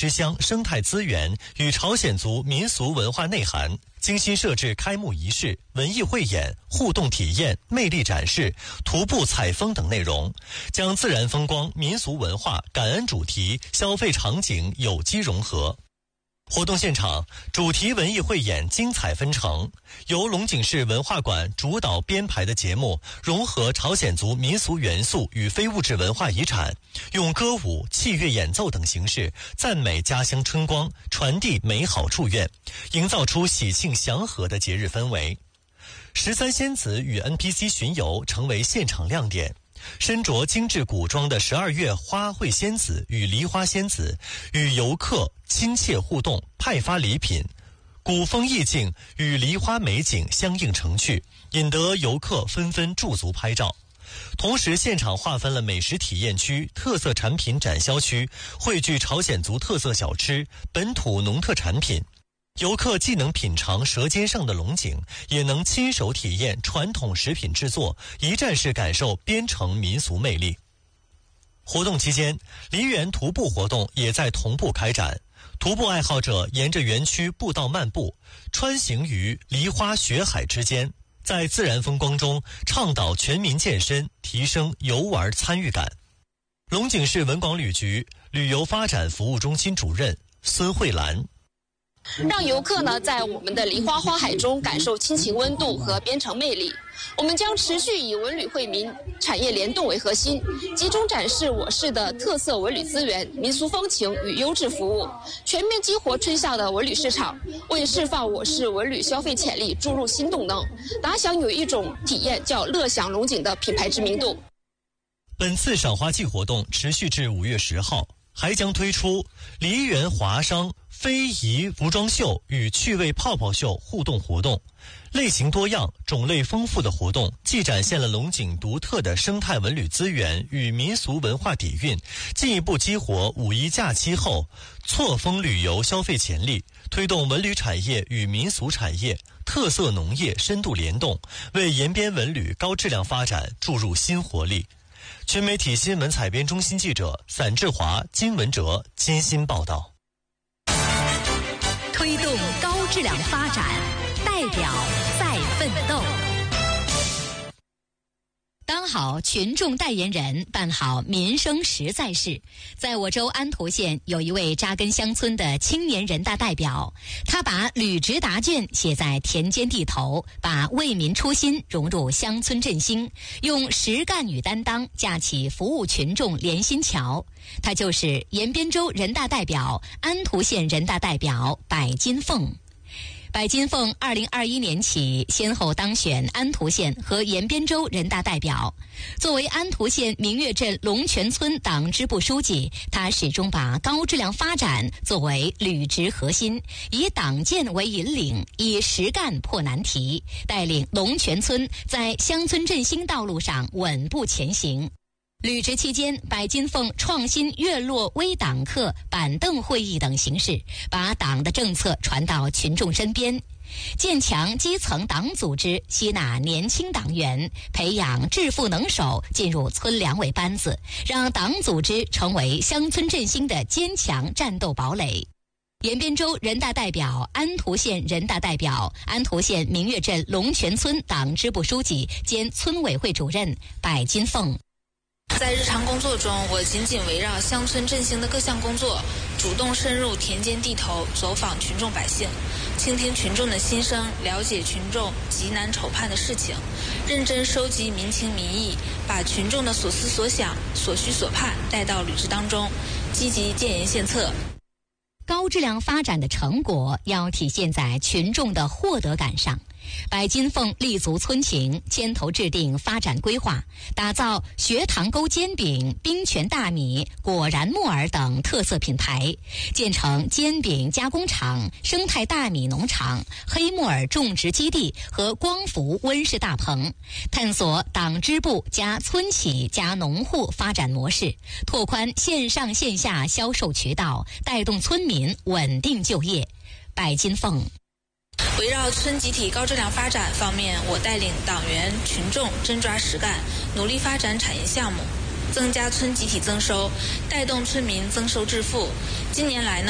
之乡生态资源与朝鲜族民俗文化内涵，精心设置开幕仪式、文艺汇演、互动体验、魅力展示、徒步采风等内容，将自然风光、民俗文化、感恩主题、消费场景有机融合。活动现场，主题文艺汇演精彩纷呈，由龙井市文化馆主导编排的节目融合朝鲜族民俗元素与非物质文化遗产，用歌舞、器乐演奏等形式赞美家乡春光，传递美好祝愿，营造出喜庆祥和的节日氛围。13仙子与 NPC 巡游成为现场亮点。身着精致古装的12月花卉仙子与梨花仙子与游客亲切互动，派发礼品，古风意境与梨花美景相映成趣，引得游客纷纷驻足拍照。同时现场划分了美食体验区、特色产品展销区，汇聚朝鲜族特色小吃、本土农特产品。游客既能品尝舌尖上的龙井，也能亲手体验传统食品制作，一站式感受边城民俗魅力。活动期间，梨园徒步活动也在同步开展。徒步爱好者沿着园区步道漫步，穿行于梨花雪海之间，在自然风光中倡导全民健身，提升游玩参与感。龙井市文广旅局旅游发展服务中心主任孙慧兰， 让游客呢在我们的梨花花海中感受亲情温度和边城魅力。我们将持续以文旅惠民、产业联动为核心，集中展示我市的特色文旅资源、民俗风情与优质服务，全面激活春夏的文旅市场，为释放我市文旅消费潜力注入新动能，打响有一种体验叫乐享龙井的品牌知名度。 本次赏花季活动持续至5月10号，还将推出梨园华商非遗服装秀与趣味泡泡秀互动活动，类型多样、种类丰富的活动，既展现了龙井独特的生态文旅资源与民俗文化底蕴，进一步激活五一假期后错峰旅游消费潜力，推动文旅产业与民俗产业、特色农业深度联动，为延边文旅高质量发展注入新活力。全媒体新闻采编中心记者散志华、金文哲精心报道。 推动高质量发展，代表在奋斗。当好群众代言人，办好民生实在事。在我州安图县有一位扎根乡村的青年人大代表，他把履职答卷写在田间地头，把为民初心融入乡村振兴，用实干与担当架起服务群众连心桥。他就是延边州人大代表、安图县人大代表柏金凤。柏金凤2021年起先后当选安图县和延边州人大代表。作为安图县明月镇龙泉村党支部书记，他始终把高质量发展作为履职核心，以党建为引领，以实干破难题，带领龙泉村在乡村振兴道路上稳步前行。履职期间，柏金凤创新院落微党课、板凳会议等形式，把党的政策传到群众身边，建强基层党组织，吸纳年轻党员，培养致富能手进入村两委班子，让党组织成为乡村振兴的坚强战斗堡垒。延边州人大代表、安图县人大代表、安图县明月镇龙泉村党支部书记兼村委会主任柏金凤。 在日常工作中，我紧紧围绕乡村振兴的各项工作，主动深入田间地头，走访群众百姓，倾听群众的心声，了解群众急难愁盼的事情，认真收集民情民意，把群众的所思所想、所需所盼带到履职当中，积极建言献策。 高质量发展的成果要体现在群众的获得感上。柏金凤立足村情，牵头制定发展规划，打造学堂沟煎饼、冰泉大米、果然木耳等特色品牌，建成煎饼加工厂、生态大米农场、黑木耳种植基地和光伏温室大棚，探索党支部加村企加农户发展模式，拓宽线上线下销售渠道，带动村民稳定就业。柏金凤围绕村集体高质量发展方面，我带领党员群众真抓实干，努力发展产业项目，增加村集体增收，带动村民增收致富。今年来呢，